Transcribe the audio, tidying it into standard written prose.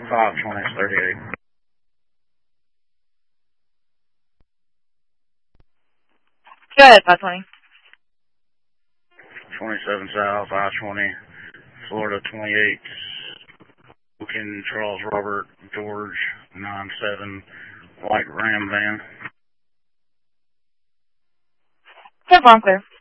520, 38. Go ahead, 520. 27 South, I-20, Florida 28, King Charles Robert George 97, white Ram van. 10 clear.